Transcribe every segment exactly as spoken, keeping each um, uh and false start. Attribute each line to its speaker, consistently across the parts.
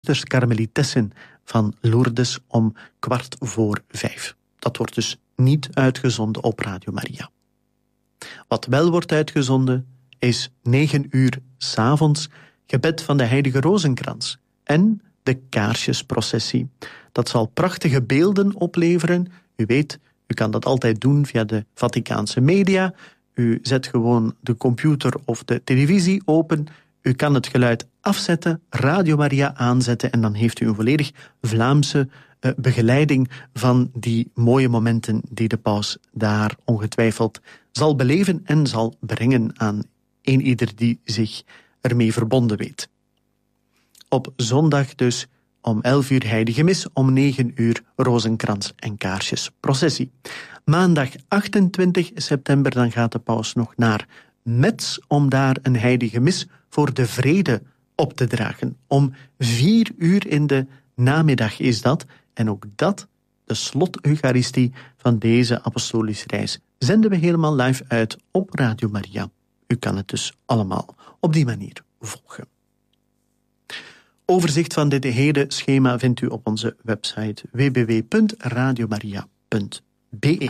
Speaker 1: zusters Karmelitessen van Lourdes om kwart voor vijf. Dat wordt dus niet uitgezonden op Radio Maria. Wat wel wordt uitgezonden is negen uur 's avonds gebed van de Heilige Rozenkrans en de kaarsjesprocessie. Dat zal prachtige beelden opleveren. U weet, u kan dat altijd doen via de Vaticaanse media. U zet gewoon de computer of de televisie open. U kan het geluid afzetten, Radio Maria aanzetten en dan heeft u een volledig Vlaamse uh, begeleiding van die mooie momenten die de paus daar ongetwijfeld zal beleven en zal brengen aan een ieder die zich ermee verbonden weet. Op zondag dus om elf uur heilige mis, om negen uur rozenkrans en kaarsjes processie. Maandag achtentwintig september dan gaat de paus nog naar Metz om daar een heilige mis voor de vrede op te dragen. Om vier uur in de namiddag is dat. En ook dat, de slot-eucharistie van deze apostolische reis, zenden we helemaal live uit op Radio Maria. U kan het dus allemaal op die manier volgen. Overzicht van dit hele schema vindt u op onze website w w w punt radiomaria punt b e.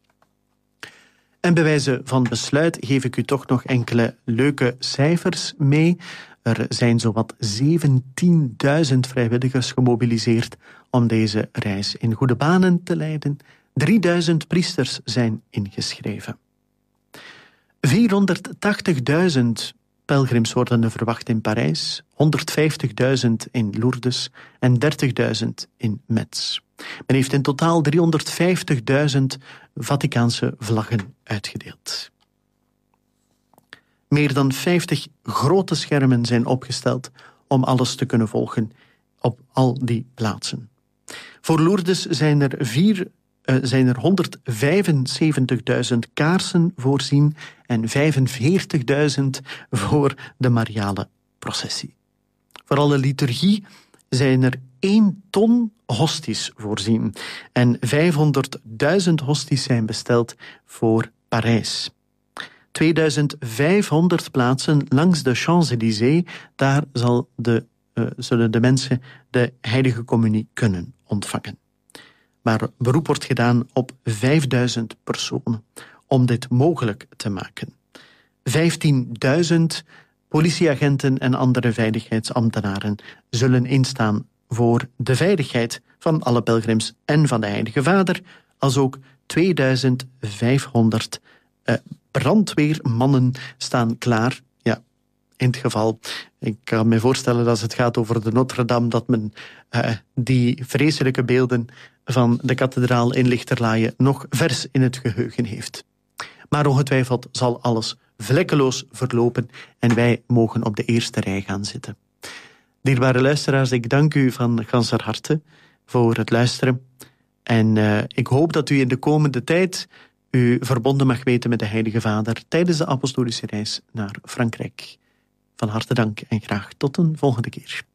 Speaker 1: En bij wijze van besluit geef ik u toch nog enkele leuke cijfers mee. Er zijn zowat zeventienduizend vrijwilligers gemobiliseerd om deze reis in goede banen te leiden. drieduizend priesters zijn ingeschreven. vierhonderdtachtigduizend pelgrims worden er verwacht in Parijs, honderdvijftigduizend in Lourdes en dertigduizend in Metz. Men heeft in totaal driehonderdvijftigduizend Vaticaanse vlaggen uitgedeeld. Meer dan vijftig grote schermen zijn opgesteld om alles te kunnen volgen op al die plaatsen. Voor Lourdes zijn er, vier, uh, zijn er honderdvijfenzeventigduizend kaarsen voorzien en vijfenveertigduizend voor de mariale processie. Voor alle liturgie zijn er één ton hosties voorzien en vijfhonderdduizend hosties zijn besteld voor Parijs. tweeduizend vijfhonderd plaatsen langs de Champs-Élysées, daar zal de, uh, zullen de mensen de heilige communie kunnen ontvangen. Maar beroep wordt gedaan op vijfduizend personen om dit mogelijk te maken. vijftienduizend politieagenten en andere veiligheidsambtenaren zullen instaan voor de veiligheid van alle pelgrims en van de Heilige Vader, als ook tweeduizend vijfhonderd uh, brandweermannen staan klaar. Ja, in het geval, ik kan me voorstellen dat als het gaat over de Notre-Dame, dat men uh, die vreselijke beelden van de kathedraal in Lichterlaaien nog vers in het geheugen heeft. Maar ongetwijfeld zal alles vlekkeloos verlopen en wij mogen op de eerste rij gaan zitten. Dierbare luisteraars, ik dank u van ganser harte voor het luisteren. En uh, ik hoop dat u in de komende tijd u verbonden mag weten met de Heilige Vader tijdens de apostolische reis naar Frankrijk. Van harte dank en graag tot een volgende keer.